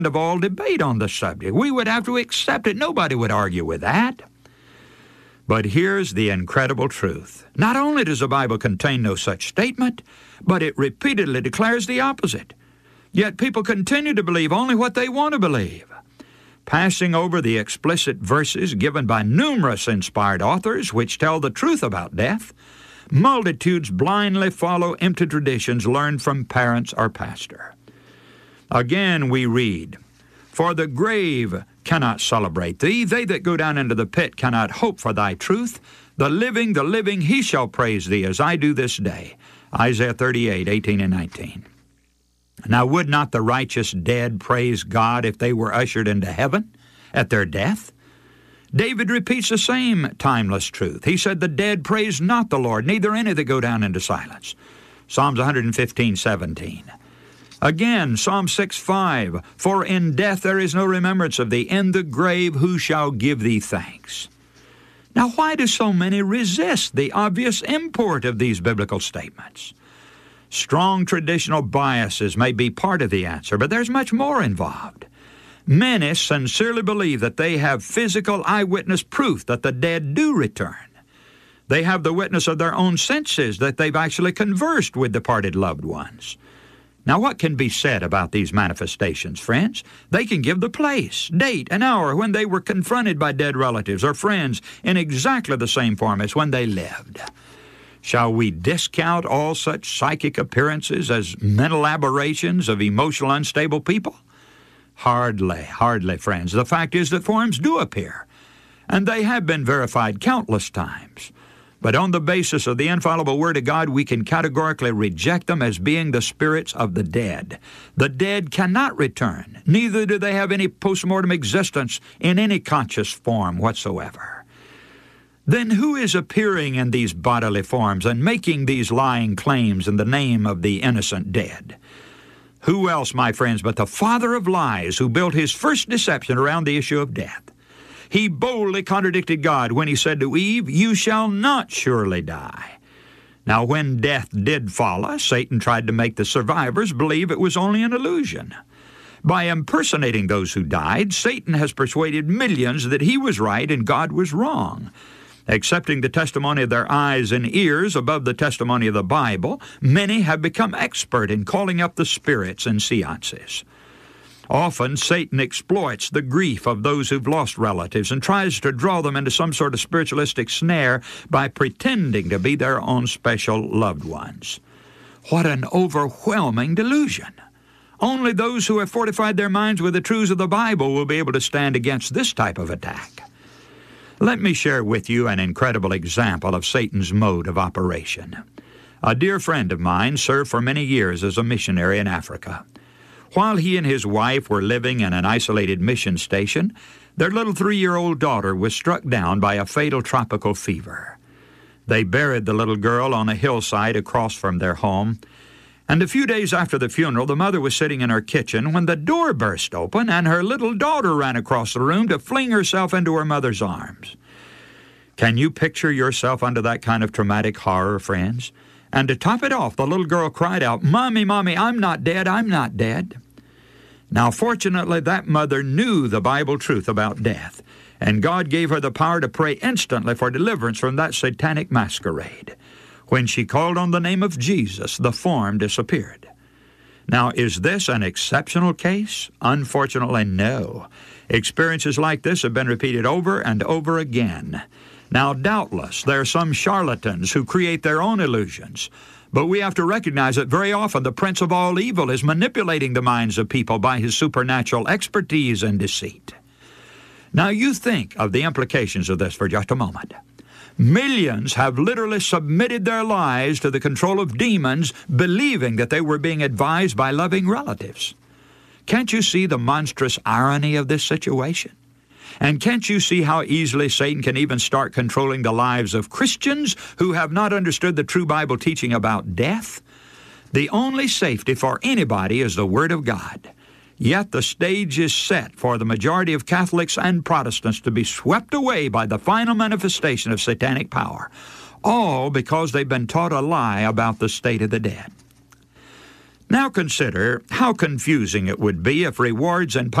of all debate on the subject. We would have to accept it. Nobody would argue with that. But here's the incredible truth. Not only does the Bible contain no such statement, but it repeatedly declares the opposite. Yet people continue to believe only what they want to believe. Passing over the explicit verses given by numerous inspired authors which tell the truth about death, multitudes blindly follow empty traditions learned from parents or pastor. Again we read, "For the grave cannot celebrate thee. They that go down into the pit cannot hope for thy truth. The living, he shall praise thee as I do this day." Isaiah 38, 18 and 19. Now would not the righteous dead praise God if they were ushered into heaven at their death? David repeats the same timeless truth. He said, "The dead praise not the Lord, neither any that go down into silence." Psalms 115, 17. Again, Psalm 6:5, "For in death there is no remembrance of thee. In the grave who shall give thee thanks?" Now, why do so many resist the obvious import of these biblical statements? Strong traditional biases may be part of the answer, but there's much more involved. Many sincerely believe that they have physical eyewitness proof that the dead do return. They have the witness of their own senses that they've actually conversed with departed loved ones. Now, what can be said about these manifestations, friends? They can give the place, date, and hour when they were confronted by dead relatives or friends in exactly the same form as when they lived. Shall we discount all such psychic appearances as mental aberrations of emotional unstable people? Hardly, friends. The fact is that forms do appear, and they have been verified countless times. But on the basis of the infallible Word of God, we can categorically reject them as being the spirits of the dead. The dead cannot return, neither do they have any postmortem existence in any conscious form whatsoever. Then who is appearing in these bodily forms and making these lying claims in the name of the innocent dead? Who else, my friends, but the father of lies who built his first deception around the issue of death? He boldly contradicted God when he said to Eve, "You shall not surely die." Now, when death did follow, Satan tried to make the survivors believe it was only an illusion. By impersonating those who died, Satan has persuaded millions that he was right and God was wrong. Accepting the testimony of their eyes and ears above the testimony of the Bible, many have become expert in calling up the spirits and seances. Often, Satan exploits the grief of those who've lost relatives and tries to draw them into some sort of spiritualistic snare by pretending to be their own special loved ones. What an overwhelming delusion! Only those who have fortified their minds with the truths of the Bible will be able to stand against this type of attack. Let me share with you an incredible example of Satan's mode of operation. A dear friend of mine served for many years as a missionary in Africa. While he and his wife were living in an isolated mission station, their little 3-year-old daughter was struck down by a fatal tropical fever. They buried the little girl on a hillside across from their home, and a few days after the funeral, the mother was sitting in her kitchen when the door burst open and her little daughter ran across the room to fling herself into her mother's arms. Can you picture yourself under that kind of traumatic horror, friends? And to top it off, the little girl cried out, "Mommy, Mommy, I'm not dead, I'm not dead." Now, fortunately, that mother knew the Bible truth about death, and God gave her the power to pray instantly for deliverance from that satanic masquerade. When she called on the name of Jesus, the form disappeared. Now, is this an exceptional case? Unfortunately, no. Experiences like this have been repeated over and over again. Now, doubtless, there are some charlatans who create their own illusions, but we have to recognize that very often the prince of all evil is manipulating the minds of people by his supernatural expertise and deceit. Now, you think of the implications of this for just a moment. Millions have literally submitted their lives to the control of demons, believing that they were being advised by loving relatives. Can't you see the monstrous irony of this situation? And can't you see how easily Satan can even start controlling the lives of Christians who have not understood the true Bible teaching about death? The only safety for anybody is the Word of God. Yet the stage is set for the majority of Catholics and Protestants to be swept away by the final manifestation of satanic power, all because they've been taught a lie about the state of the dead. Now consider how confusing it would be if rewards and